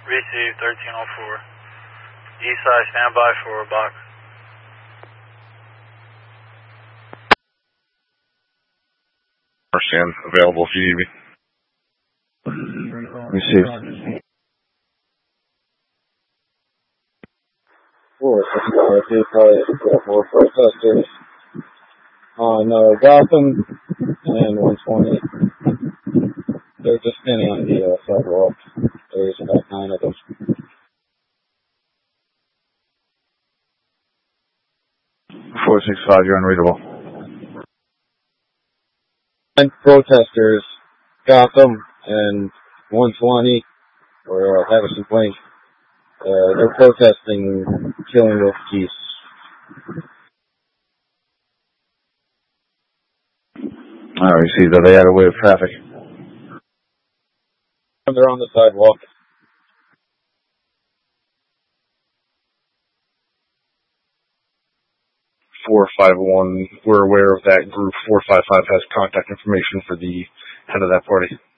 Receive 1304. East side, stand by for a box. Stand available if you need me. Receive. 4 protesters on Gotham and 120. They're just standing on the sidewalk. There's about 9 of them. 465, you're unreadable. And protesters, Gotham and 120, or Patterson Plains, they're protesting killing refugees. I received that. They had a way of traffic. They're on the sidewalk. 451, we're aware of that group. 455 has contact information for the head of that party.